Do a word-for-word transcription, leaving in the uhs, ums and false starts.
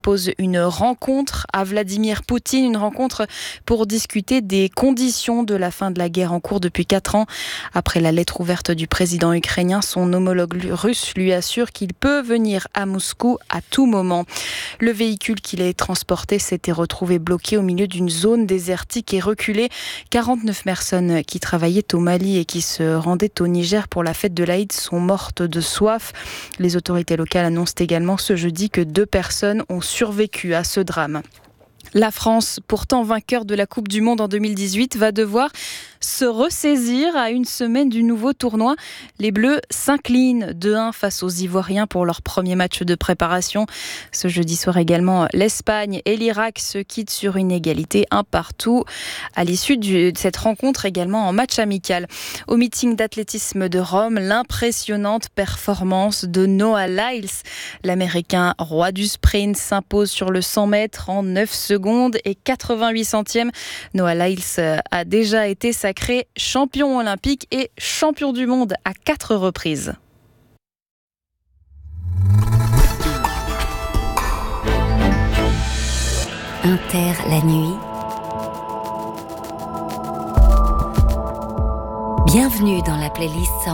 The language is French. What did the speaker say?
pose une rencontre à Vladimir Poutine, une rencontre pour discuter des conditions de la fin de la guerre en cours depuis quatre ans. Après la lettre ouverte du président ukrainien, son homologue russe lui assure qu'il peut venir à Moscou à tout moment. Le véhicule qui l'a transporté s'était retrouvé bloqué au milieu d'une zone désertique et reculée. quarante-neuf personnes qui travaillaient au Mali et qui se rendaient au Niger pour la fête de l'Aïd sont mortes de soif. Les autorités locales annoncent également ce jeudi que deux personnes ont survécu à ce drame. La France, pourtant vainqueur de la Coupe du Monde en deux mille dix-huit, va devoir se ressaisir à une semaine du nouveau tournoi. Les Bleus s'inclinent deux un face aux Ivoiriens pour leur premier match de préparation. Ce jeudi soir également, l'Espagne et l'Irak se quittent sur une égalité un partout à l'issue de cette rencontre également en match amical. Au meeting d'athlétisme de Rome, l'impressionnante performance de Noah Lyles. L'Américain roi du sprint s'impose sur le cent mètres en neuf secondes et quatre-vingt-huit centièmes. Noah Lyles a déjà été sacré champion olympique et champion du monde à quatre reprises. Inter la nuit. Bienvenue dans la playlist